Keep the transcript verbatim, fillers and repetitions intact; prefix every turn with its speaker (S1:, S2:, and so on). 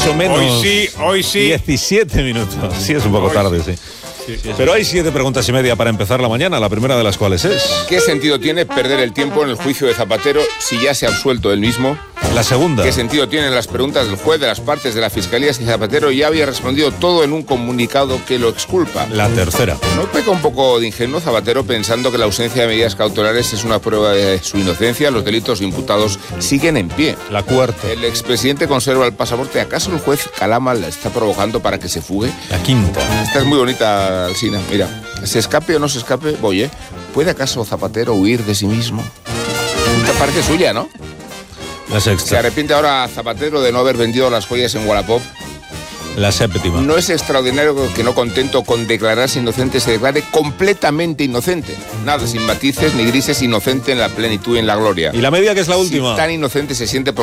S1: Menos
S2: hoy sí, hoy sí.
S1: diecisiete minutos. Sí, es un poco
S2: Hoy
S1: tarde, sí.
S2: Sí, sí,
S1: Pero hay siete preguntas y media para empezar la mañana, la primera de las cuales es...
S3: ¿Qué sentido tiene perder el tiempo en el juicio de Zapatero si ya se ha absuelto él mismo?
S1: La segunda.
S3: ¿Qué sentido tienen las preguntas del juez de las partes de la Fiscalía si Zapatero ya había respondido todo en un comunicado que lo exculpa?
S1: La tercera.
S3: ¿No peca un poco de ingenuo Zapatero pensando que la ausencia de medidas cautelares es una prueba de su inocencia? Los delitos imputados siguen en pie.
S1: La cuarta.
S3: ¿El expresidente conserva el pasaporte? ¿Acaso el juez Calama la está provocando para que se fugue?
S1: La quinta.
S3: Esta es muy bonita, Alsina. Mira, se escape o no se escape, voy, ¿eh? ¿Puede acaso Zapatero huir de sí mismo? Esta parece suya, ¿no?
S1: La
S3: ¿Se
S1: sexta.
S3: arrepiente ahora Zapatero de no haber vendido las joyas en Wallapop?
S1: La séptima.
S3: No es extraordinario que no contento con declararse inocente se declare completamente inocente. Nada, sin matices ni grises, inocente en la plenitud y en la gloria.
S1: Y la media, que es la última.
S3: Si tan inocente se siente por